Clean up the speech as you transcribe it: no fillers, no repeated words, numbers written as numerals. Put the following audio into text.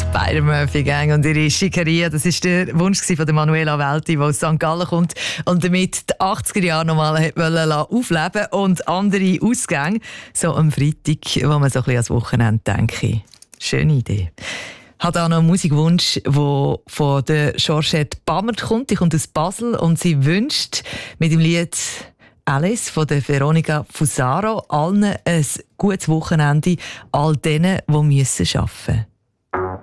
Spider-Murphy Gang und ihre Schickeria, das war der Wunsch von der Manuela Welti, die aus St. Gallen kommt und damit die 80er Jahre nochmal aufleben und andere Ausgänge, so am Freitag, wo man so ein bisschen ans Wochenende denke. Schöne Idee. Ich habe auch noch einen Musikwunsch, der von der Georgette Bammert kommt. Die kommt aus Basel und sie wünscht mit dem Lied Alice von der Veronica Fusaro allen ein gutes Wochenende, all denen, die arbeiten müssen.